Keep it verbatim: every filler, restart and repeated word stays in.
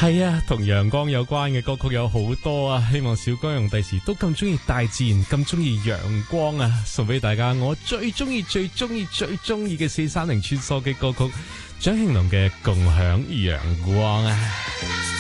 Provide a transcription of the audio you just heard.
係啊，同陽光有關嘅歌曲有好多啊，希望小光用第時都咁中意大自然，咁中意陽光啊，送俾大家我最中意、最中意、最中意嘅四三零穿梭機歌曲，張慶龍嘅《共享陽光》啊。